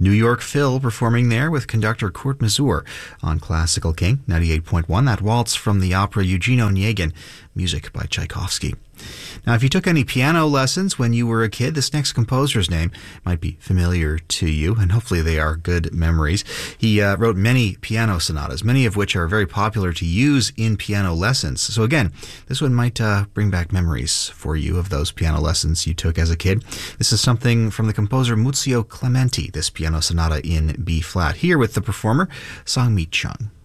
New York Phil performing there with conductor Kurt Masur on Classical King 98.1. That waltz from the opera Eugene Onegin, music by Tchaikovsky. Now, if you took any piano lessons when you were a kid, this next composer's name might be familiar to you, and hopefully they are good memories. He wrote many piano sonatas, many of which are very popular to use in piano lessons. So again, this one might bring back memories for you of those piano lessons you took as a kid. This is something from the composer Muzio Clementi, this piano sonata in B-flat. Here with the performer, Song Mi Chung.